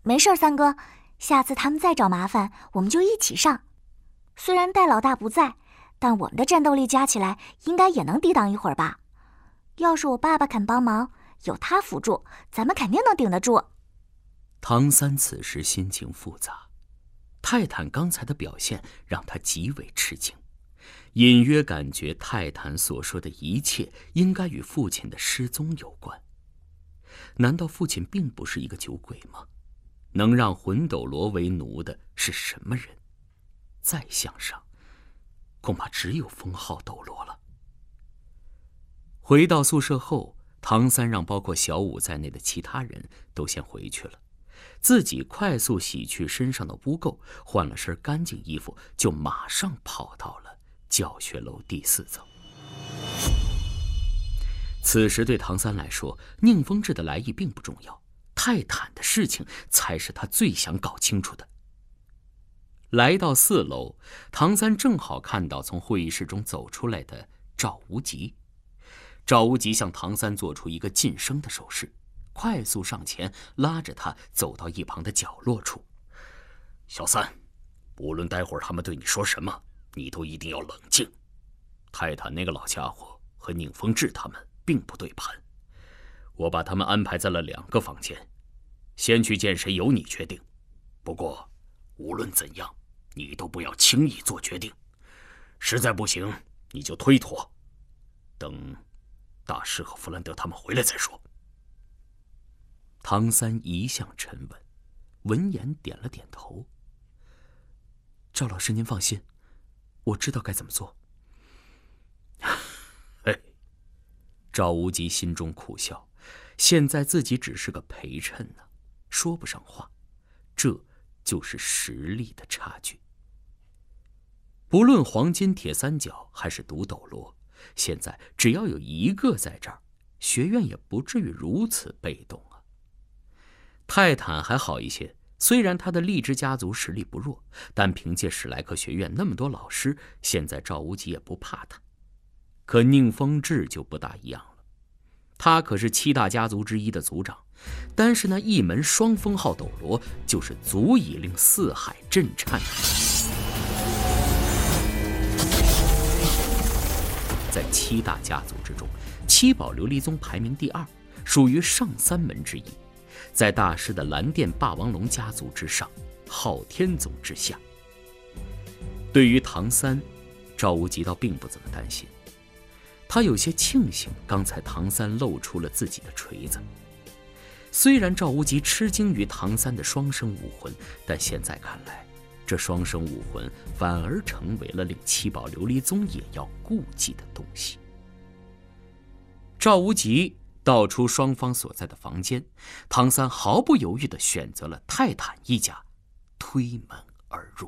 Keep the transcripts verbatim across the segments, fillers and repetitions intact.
没事儿，三哥，下次他们再找麻烦，我们就一起上。虽然戴老大不在，但我们的战斗力加起来应该也能抵挡一会儿吧。要是我爸爸肯帮忙，有他辅助，咱们肯定能顶得住。 唐三此时心情复杂，泰坦刚才的表现让他极为吃惊，隐约感觉泰坦所说的一切应该与父亲的失踪有关。难道父亲并不是一个酒鬼吗？能让魂斗罗为奴的是什么人？再向上，恐怕只有封号斗罗了。回到宿舍后，唐三让包括小五在内的其他人都先回去了，自己快速洗去身上的污垢，换了身干净衣服，就马上跑到了教学楼第四层。此时对唐三来说，宁风致的来意并不重要，泰坦的事情才是他最想搞清楚的。来到四楼，唐三正好看到从会议室中走出来的赵无极。赵无极向唐三做出一个噤声的手势，快速上前拉着他走到一旁的角落处。小三，无论待会儿他们对你说什么，你都一定要冷静。泰坦那个老家伙和宁风致他们并不对盘，我把他们安排在了两个房间，先去见谁由你决定。不过无论怎样，你都不要轻易做决定，实在不行你就推脱，等大师和弗兰德他们回来再说。唐三一向沉稳，闻言点了点头。赵老师您放心，我知道该怎么做。嘿，赵无极心中苦笑，现在自己只是个陪衬呢，说不上话，这就是实力的差距。不论黄金铁三角还是独斗罗，现在只要有一个在这儿，学院也不至于如此被动啊。泰坦还好一些，虽然他的荔枝家族实力不弱，但凭借史莱克学院那么多老师，现在赵无极也不怕他。可宁风致就不大一样了，他可是七大家族之一的族长，单是那一门双封号斗罗，就是足以令四海震颤的。在七大家族之中，七宝琉璃宗排名第二，属于上三门之一，在大师的蓝电霸王龙家族之上，昊天宗之下。对于唐三，赵无极倒并不怎么担心，他有些庆幸刚才唐三露出了自己的锤子。虽然赵无极吃惊于唐三的双生武魂，但现在看来，这双生武魂反而成为了令七宝琉璃宗也要顾忌的东西。赵无极道出双方所在的房间，唐三毫不犹豫地选择了泰坦一家，推门而入。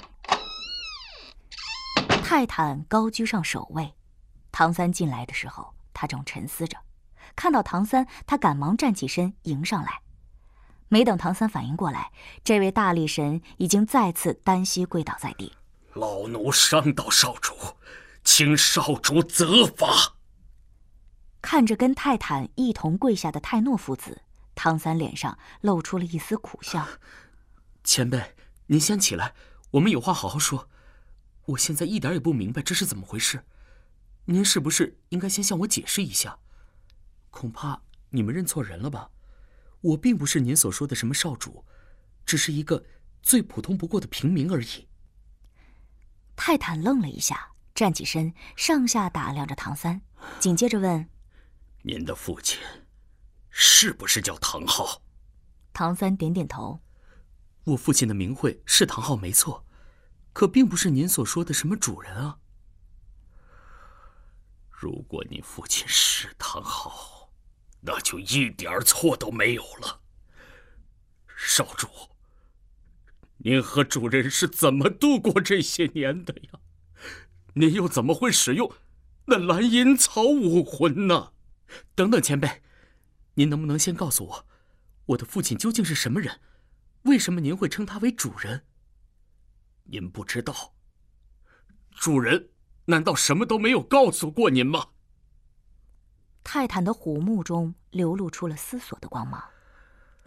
泰坦高居上首位，唐三进来的时候，他正沉思着，看到唐三，他赶忙站起身迎上来。没等唐三反应过来，这位大力神已经再次单膝跪倒在地。 老奴伤到少主，请少主责罚。 看着跟泰坦一同跪下的泰诺父子，唐三脸上露出了一丝苦笑。 前辈，您先起来，我们有话好好说。我现在一点也不明白这是怎么回事，您是不是应该先向我解释一下？恐怕你们认错人了吧？我并不是您所说的什么少主，只是一个最普通不过的平民而已。 泰坦愣了一下，站起身，上下打量着唐三，紧接着问： 您的父亲是不是叫唐昊？ 唐三点点头。 我父亲的名讳是唐昊没错，可并不是您所说的什么主人啊。 如果您父亲是唐昊，那就一点错都没有了。少主，您和主人是怎么度过这些年的呀？您又怎么会使用那蓝银草武魂呢？ 等等，前辈，您能不能先告诉我，我的父亲究竟是什么人？为什么您会称他为主人？ 您不知道，主人难道什么都没有告诉过您吗？ 泰坦的虎目中流露出了思索的光芒。